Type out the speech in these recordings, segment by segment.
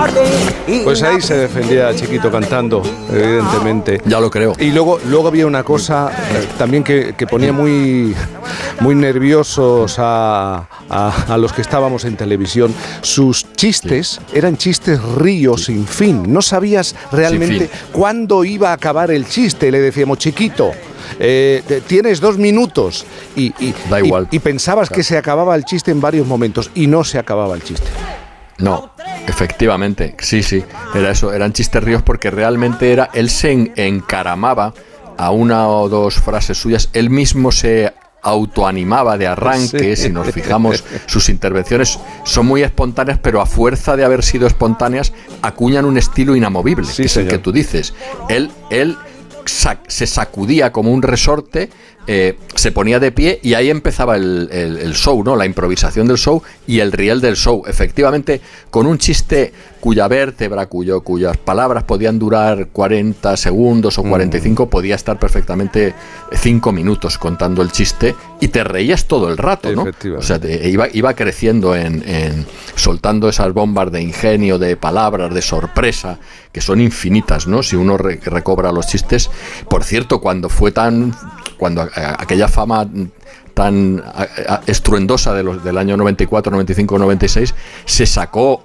Pues ahí se defendía Chiquito cantando, evidentemente. Ya lo creo. Y luego había una cosa también que ponía muy nerviosos a los que estábamos en televisión. Sus chistes eran chistes ríos sin fin. No sabías realmente cuándo iba a acabar el chiste. Le decíamos, Chiquito, tienes 2 minutos. Da igual. Y pensabas que se acababa el chiste en varios momentos y no se acababa el chiste. No, efectivamente, sí, era eso, eran chistes ríos porque realmente él se encaramaba a una o dos frases suyas, él mismo se autoanimaba de arranque, si nos fijamos, sus intervenciones son muy espontáneas, pero a fuerza de haber sido espontáneas, acuñan un estilo inamovible, que es el que tú dices. Él se sacudía como un resorte, se ponía de pie y ahí empezaba el show, ¿no? La improvisación del show y el riel del show. Efectivamente, con un chiste cuya vértebra, cuyas palabras podían durar 40 segundos o 45, podía estar perfectamente 5 minutos contando el chiste y te reías todo el rato, ¿no? O sea, iba creciendo soltando esas bombas de ingenio, de palabras, de sorpresa, que son infinitas, ¿no? Si uno recobra los chistes. Por cierto, cuando aquella fama tan estruendosa del año 94, 95, 96, se sacó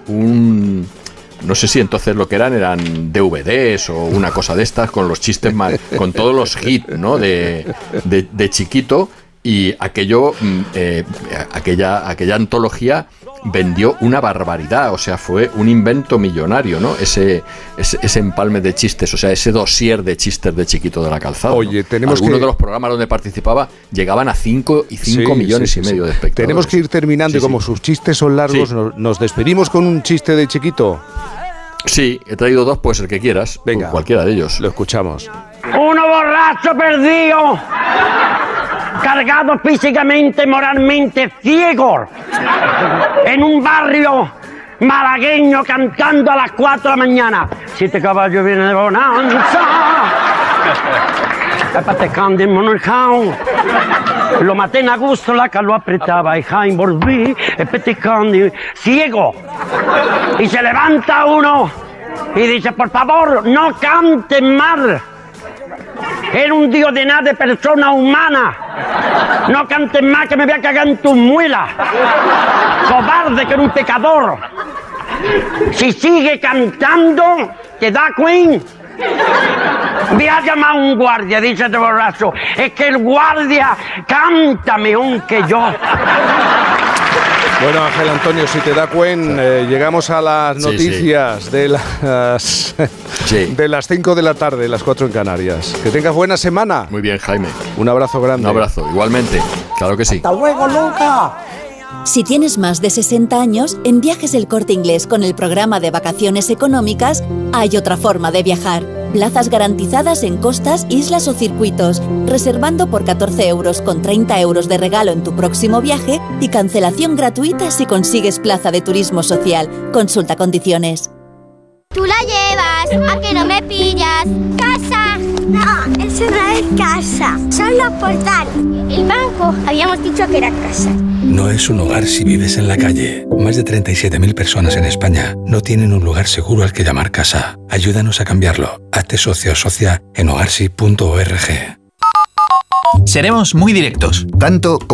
no sé si entonces lo que eran DVDs o una cosa de estas, con los chistes con todos los hits, ¿no? de Chiquito, y aquella antología vendió una barbaridad, o sea, fue un invento millonario, ¿no? Ese empalme de chistes, o sea, ese dossier de chistes de Chiquito de la Calzada. Oye, ¿no? Algunos de los programas donde participaba llegaban a 5 millones y medio de espectadores. Tenemos que ir terminando y como sus chistes son largos, nos despedimos con un chiste de Chiquito. Sí, he traído 2, pues el que quieras. Venga, cualquiera de ellos. Lo escuchamos. Uno borracho perdido, cargado físicamente, moralmente, ciego, en un barrio malagueño cantando a las 4 de la mañana. 7 caballos viene de bonanza, patecando en monarcao. Lo maté en agosto, la que lo apretaba y Jaime volví, petecando, ciego. Y se levanta uno y dice, por favor, no cante mal. Era un dios de nada, de persona humana. No cantes más que me voy a cagar en tu muela. Cobarde, que era un pecador. Si sigue cantando, ¿te da cuenta? Voy a llamar a un guardia, dice este borracho. Es que el guardia canta mejor que yo. Bueno, Ángel Antonio, si te da cuenta, llegamos a las noticias de las 5 de la tarde, las 4 en Canarias. Que tengas buena semana. Muy bien, Jaime. Un abrazo grande. Un abrazo, igualmente. Claro que sí. ¡Hasta luego, Luca! Si tienes más de 60 años, en Viajes El Corte Inglés con el programa de vacaciones económicas, hay otra forma de viajar. Plazas garantizadas en costas, islas o circuitos, reservando por 14 euros con 30 euros de regalo en tu próximo viaje y cancelación gratuita si consigues plaza de turismo social. Consulta condiciones. Tú la llevas, ¿a que no me pillas? ¡Casa! No, eso no es casa, son los portales. El banco, habíamos dicho que era casa. No es un hogar si vives en la calle. Más de 37.000 personas en España no tienen un lugar seguro al que llamar casa. Ayúdanos a cambiarlo. Hazte socio o socia en hogarsi.org. Seremos muy directos. Tanto